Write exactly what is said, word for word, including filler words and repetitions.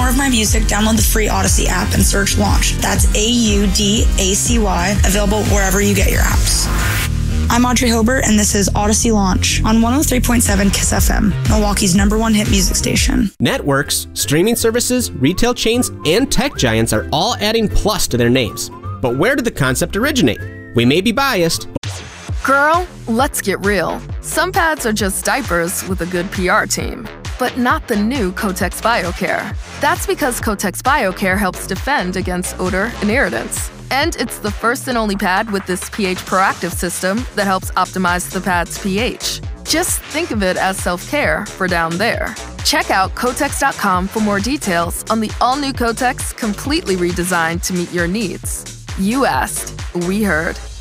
more of my music, download the free Audacy app and search Launch. That's A U D A C Y, available wherever you get your apps. I'm Audrey Hobart, and this is Audacy Launch on one oh three point seven KISS F M, Milwaukee's number one hit music station. Networks, streaming services, retail chains, and tech giants are all adding plus to their names. But where did the concept originate? We may be biased. Girl, let's get real. Some pads are just diapers with a good P R team. But not the new Kotex BioCare. That's because Kotex BioCare helps defend against odor and irritants. And it's the first and only pad with this pH proactive system that helps optimize the pad's pH. Just think of it as self-care for down there. Check out Kotex dot com for more details on the all-new Kotex, completely redesigned to meet your needs. You asked, we heard.